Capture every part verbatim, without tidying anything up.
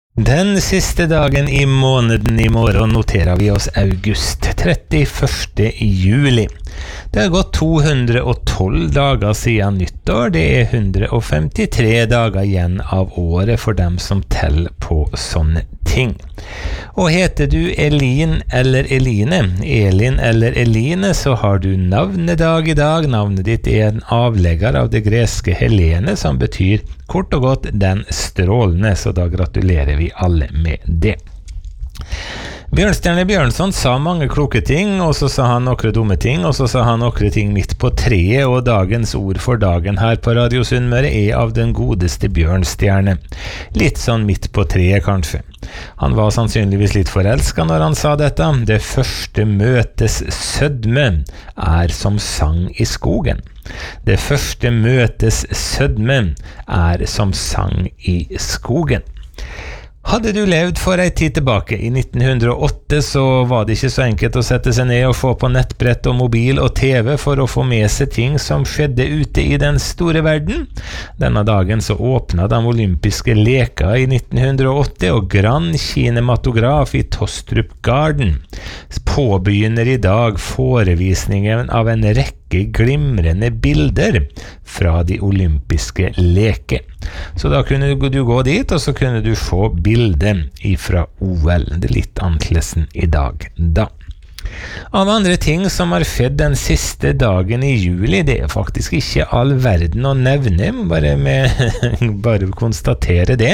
Den siste dagen i måneden i morgen noterer vi oss august, trettiførste juli. Det har gått to hundre og tolv dager siden nyttår, det er one hundred fifty-three dager igjen av året for dem som teller på sånne ting. Og heter du Elin eller Eline, Elin eller Eline, så har du navnedag i dag. Navnet ditt er en avlegger av det greske Helene, som betyr kort og godt den strålende, så da gratulerer vi alle med det. Bjørnstjerne Bjørnson sa mange kloke ting, og så sa han nokre dumme ting, og så sa han nokre ting midt på treet, og dagens ord for dagen her på Radio Sunnmøre er av den godeste Bjørnstjerne. Litt sånn midt på treet, kanskje. Han var sannsynligvis litt forelsket når han sa dette. Det første møtes sødme er som sang i skogen. Det første møtes sødme er som sang i skogen. Hadde du levd for ei tid tilbake i nitten hundre og åtte, så var det ikke så enkelt å sette seg ned og få på nettbrett og mobil og TV for å få med seg ting som skjedde ute i den store verden. Denne dagen så åpnet de olympiske leker i nitten hundre og åtti, og Grand Kinematograf i Tostrup Garden påbegynner i dag forevisningen av en rekke glimrende bilder fra de olympiske leker. Så da kunne du gå dit, og så kunne du få bilder fra O L. Det er litt annerledes i dag da. Av andre ting som har skjedd den siste dagen i juli, det er faktisk ikke all verden å nevne, bare, med, bare konstatere det.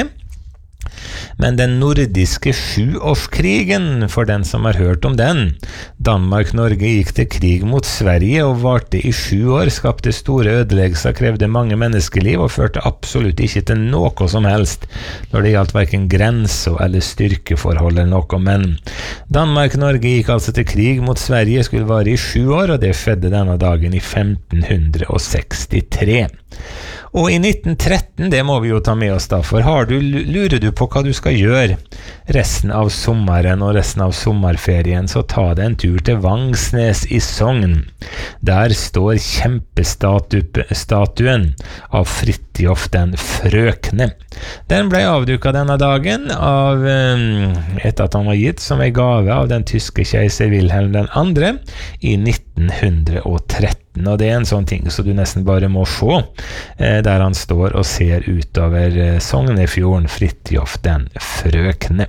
Men den nordiske sjuårskrigen, for den som har hørt om den. Danmark-Norge gikk til krig mot Sverige og varte i sju år, skapte store ødeleggelser, krevde mange menneskeliv og førte absolutt ikke til noe som helst når det gjaldt hverken grenser eller styrkeforhold eller noe. Men Danmark-Norge gikk altså til krig mot Sverige, skulle vare i sju år, og det skjedde denne dagen i femten sekstitre. Og i nitten tretten, det må vi jo ta med oss da, for har du, lurer du på hva du skal gjøre resten av sommeren og resten av sommerferien, så ta deg en tur til Vangsnes i Sogn. Der står kjempestatuen av Fridtjof den frøkne. Den ble avduket denne dagen av, etter at han var gitt som en gave av den tyske keiser Wilhelm den andre i nitten tretten. Og det er en sånn ting så du nesten bare må se, der han står og ser utover Sognefjorden, Fridtjof den frøkne.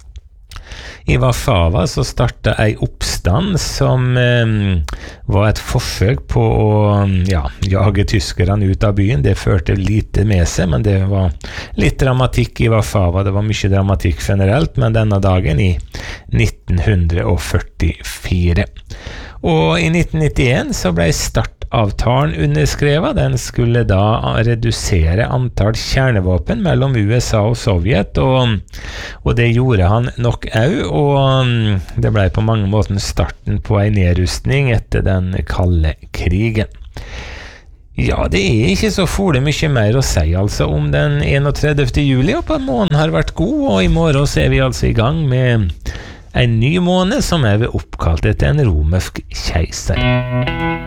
I Warszawa så startet ei oppstand som eh, var et forsøk på å ja, jage tyskerne ut av byen. Det førte lite med seg, men det var litt dramatikk i Warszawa. Det var mye dramatikk generelt, men denne dagen i nitten førtifire. Og i nitten nittien så ble startavtalen underskrevet. Den skulle da redusere antall kjernevåpen mellom U S A og Sovjet, og, og det gjorde han nok også, og det ble på mange måter starten på en nedrustning etter den kalde krigen. Ja, det er ikke så fole mye mer å si altså om den enogtredivte juli, og på måneden har vært god, og i morgen så er vi altså i gang med en ny måned som er oppkalt etter en romersk keiser.